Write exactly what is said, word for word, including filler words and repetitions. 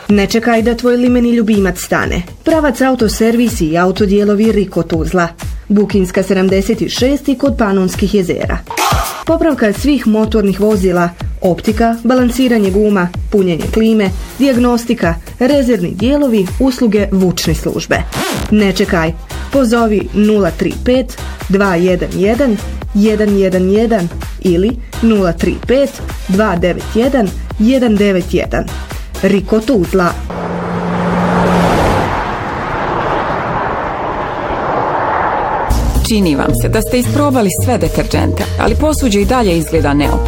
Ne čekaj da tvoj limeni ljubimac stane. Pravac autoservis i autodijelovi Riko Tuzla. Bukinska sedamdeset šest kod Panonskih jezera. Popravka svih motornih vozila, optika, balansiranje guma, punjenje klime, dijagnostika, rezervni dijelovi, usluge vučne službe. Ne čekaj, pozovi nula tri pet dva jedan jedan jedan jedan jedan ili nula tri pet dva devet jedan jedan devet jedan. Riko Tuzla. Čini vam se da ste isprobali sve deterdžente, ali posuđe i dalje izgleda neophodno.